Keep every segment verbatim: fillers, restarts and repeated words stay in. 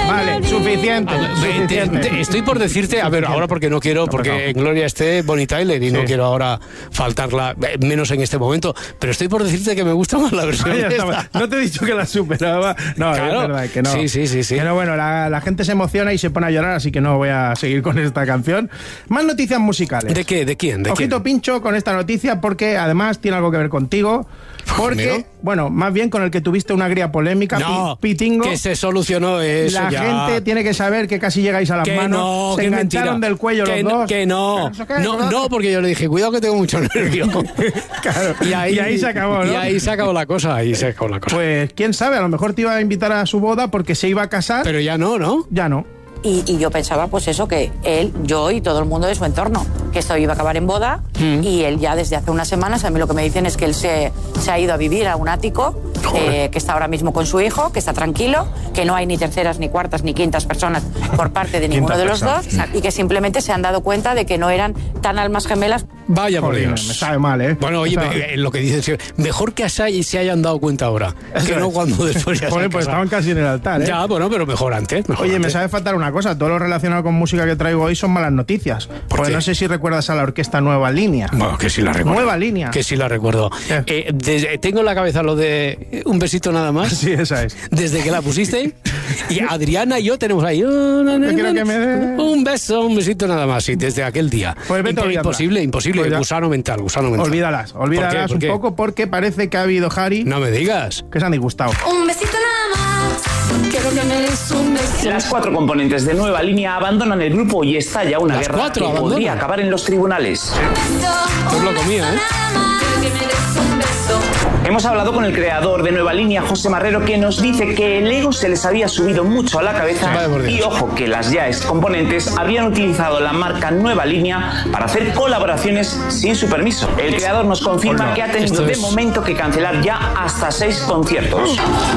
Vale, suficiente, A ver, suficiente. te- te- estoy por decirte, a ver, ahora porque no quiero, porque no. en Gloria esté Bonnie Tyler y Sí. no quiero ahora faltarla, eh, menos en este momento, pero estoy por decirte que me gusta más la versión Ya esta. estaba. No te he dicho que la superaba. No, Claro. es verdad que no. Sí, sí, sí, sí. Que no, bueno, la, la gente se emociona y se pone a llorar, así que no voy a seguir con esta canción. Más noticias musicales. ¿De qué? ¿De quién? ¿De Ojito quién? pincho con esta noticia porque además tiene algo que ver contigo. Porque, ¿Conmigo? bueno, más bien con el que tuviste una agria polémica, No, Pi- Pitingo. que se solucionó eso La ya. gente tiene que saber que casi llegáis a las Que manos. no, se que es engancharon mentira. del cuello que los no, dos. Que no, Eso qué, no, ¿verdad? no, porque yo le dije, cuidado que tengo mucho nervio. Claro. Y ahí, Y ahí se acabó, ¿no? Y ahí se acabó la cosa, ahí se acabó la cosa. Pues quién sabe, a lo mejor te iba a invitar a su boda porque se iba a casar. Pero ya no, ¿no? Ya no. Y, y yo pensaba, pues eso, que él, yo y todo el mundo de su entorno, que esto iba a acabar en boda. Mm. Y él ya desde hace unas semanas, a mí lo que me dicen es que él se, se ha ido a vivir a un ático, eh, que está ahora mismo con su hijo, que está tranquilo, que no hay ni terceras, ni cuartas, ni quintas personas por parte de ninguno de los dos, y que simplemente se han dado cuenta de que no eran tan almas gemelas. Vaya por Joder, Dios. me sabe mal, ¿eh? Bueno, oye, Me sabe- me- eh, lo que dices, sí, mejor que así se hayan dado cuenta ahora, que no cuando después ya se Joder, han pues casado. estaban casi en el altar, ¿eh? Ya, bueno, pero mejor antes. Mejor Oye, me antes. sabe faltar una cosa. Todo lo relacionado con música que traigo hoy son malas noticias. Pues qué? no sé si recuerdas a la orquesta Nueva Línea. Bueno, que sí la recuerdo. Nueva Línea. Que sí la recuerdo. ¿Qué? Eh, desde- tengo en la cabeza lo de eh, un besito nada más. Sí, esa es. Desde que la pusiste. Y Adriana y yo tenemos ahí. oh, no, no, Yo quiero no, que me dé- Un beso, un besito nada más. Y desde aquel día. Pues vete Impo- olvidándola. imposible, imposible. Pues ya. Gusano mental, gusano mental. Olvídalas, olvídalas ¿Por un qué? ¿Por qué? poco porque parece que ha habido, Harry, No me digas. que se han disgustado. Un besito nada más. Quiero que me des un beso. Las cuatro componentes de Nueva Línea abandonan el grupo y estalla una Las guerra cuatro que abandonan. podría acabar en los tribunales. Pues lo comía, ¿eh? Quiero que me des un beso. Hemos hablado con el creador de Nueva Línea, José Marrero, que nos dice que el ego se les había subido mucho a la cabeza Vaya por Dios. y ojo que las ya ex componentes habían utilizado la marca Nueva Línea para hacer colaboraciones sin su permiso. El creador nos confirma que ha tenido Esto de es- momento que cancelar ya hasta seis conciertos.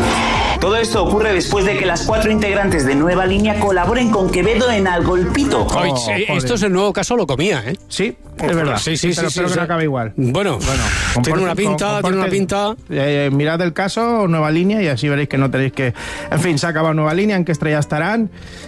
Todo esto ocurre después de que las cuatro integrantes de Nueva Línea colaboren con Quevedo en Al Golpito. Ay, Oh, sí, joder. esto es el nuevo caso, lo comía, ¿eh? Sí, es verdad. Sí, sí, sí. Pero sí, espero sí. que no acabe igual. Bueno, tiene una pinta, tiene una pinta. Eh, mirad el caso, Nueva Línea, y así veréis que no tenéis que... En fin, se ha acabado Nueva Línea, ¿en qué estrella estarán?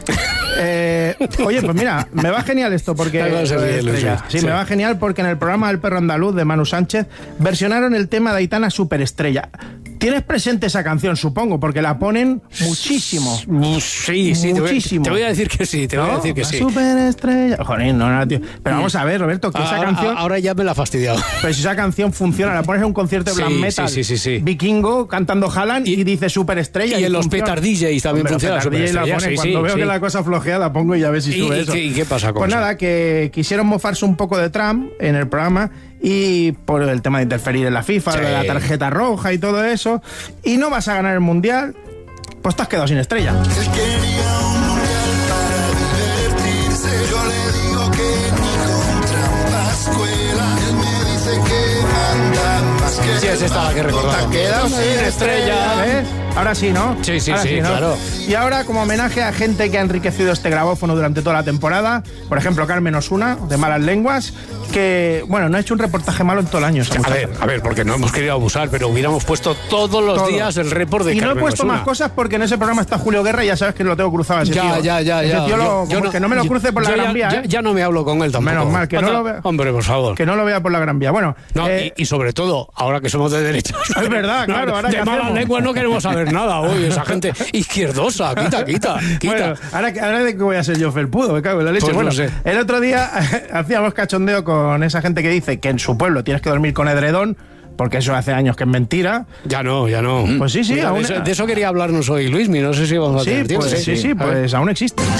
Eh, oye, pues mira, me va genial esto porque... Algo se ríe, Luis. Estrella. Sí, Sí. me va genial porque en el programa El Perro Andaluz de Manu Sánchez versionaron el tema de Aitana Superestrella. ¿Tienes presente esa canción, supongo? Porque la ponen muchísimo. Uh, Sí, sí, te voy, Muchísimo. te voy a decir que sí, te voy a ¿No? decir que La sí. Superestrella. Joder, no, no, tío. Pero vamos a ver, Roberto, que esa Ahora, canción... ahora ya me la ha fastidiado. Pero si esa canción funciona, la pones en un concierto de Sí, black metal, sí, sí, sí, sí. vikingo, cantando Haaland y, Y- dice superestrella. y en los funciona. Petard D Js también Hombre, funciona los Petard D Js la Superestrella, ponen. sí, Cuando sí, veo sí. que la cosa flojea, la pongo y a ver si ¿Y- sube y eso. qué- y qué pasa con Pues eso? nada, que quisieron mofarse un poco de Trump en el programa y por el tema de interferir en la FIFA, Sí. de la tarjeta roja y todo eso, y no vas a ganar el Mundial, pues te has quedado sin estrella. Él quería un mundial para divertirse. Yo le digo que ni con trampa escuela. Él me dice que manda más que Sí, es esta la que recordaba. Te has quedado sin estrella. ¿Ves? Ahora sí, ¿no? Sí, sí, Ahora sí, ¿no? claro. Y ahora, como homenaje a gente que ha enriquecido este grabófono durante toda la temporada, por ejemplo, Carmen Osuna, de Malas Lenguas, que, bueno, no ha hecho un reportaje malo en todo el año. esa A muchacha. ver, a ver, porque no hemos querido abusar, pero hubiéramos puesto todos los Todo. días el report de Y no he Carmen puesto Osuna. más cosas porque en ese programa está Julio Guerra y ya sabes que lo tengo cruzado a ese Ya, tío. ya, ya, Ese ya. tío lo- Yo- yo como que no me lo yo- cruce por la yo Gran ya- Vía, ya, ¿eh? ya no me hablo con él tampoco. Menos mal, que no Anda, lo vea- Hombre, por favor. Que no lo vea por la Gran Vía. Bueno, No, eh, y, y sobre todo, ahora que somos de derechas. Es verdad, claro, ahora de ¿qué malas hacemos? lenguas no queremos saber nada hoy. Esa gente izquierdosa, quita, quita, quita. bueno, ahora, ahora de que voy a ser yo felpudo, me cago en la leche. Pues no bueno, sé. el otro día hacíamos cachondeo con esa gente que dice que en su pueblo tienes que dormir con edredón, porque eso hace años que es mentira. Ya no, ya no. Pues sí, sí, Mira, aún- de, eso, de eso quería hablarnos hoy, Luismi. No sé si vamos a Sí, tener tiempo. pues, sí, sí, A ver. pues aún existe.